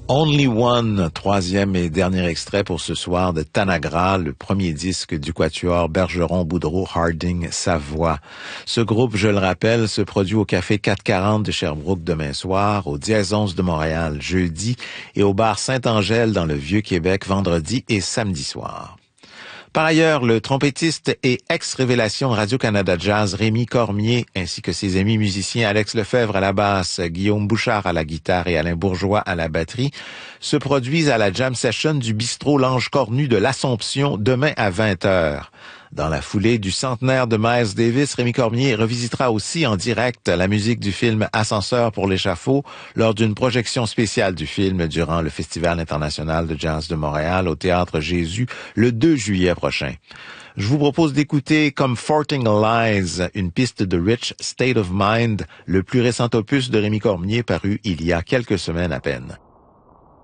Only One, troisième et dernier extrait pour ce soir de Tanagra, le premier disque du quatuor Bergeron, Boudreau, Harding, Savoie. Ce groupe, je le rappelle, se produit au Café 440 de Sherbrooke demain soir, au Dièse 11 de Montréal jeudi et au bar Saint-Angèle dans le Vieux-Québec vendredi et samedi soir. Par ailleurs, le trompettiste et ex-révélation Radio-Canada Jazz Rémi Cormier, ainsi que ses amis musiciens Alex Lefebvre à la basse, Guillaume Bouchard à la guitare et Alain Bourgeois à la batterie, se produisent à la jam session du bistrot L'Ange Cornu de l'Assomption demain à 20h. Dans la foulée du centenaire de Miles Davis, Rémi Cormier revisitera aussi en direct la musique du film Ascenseur pour l'échafaud lors d'une projection spéciale du film durant le Festival international de jazz de Montréal au Théâtre Jésus le 2 juillet prochain. Je vous propose d'écouter Comforting Lies, une piste de Rich State of Mind, le plus récent opus de Rémi Cormier paru il y a quelques semaines à peine.